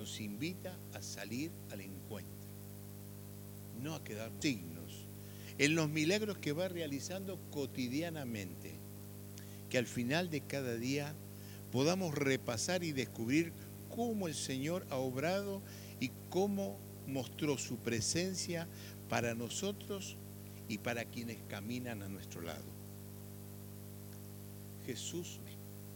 nos invita a salir al encuentro, no a quedar signos, en los milagros que va realizando cotidianamente, que al final de cada día podamos repasar y descubrir cómo el Señor ha obrado y cómo mostró su presencia para nosotros y para quienes caminan a nuestro lado. Jesús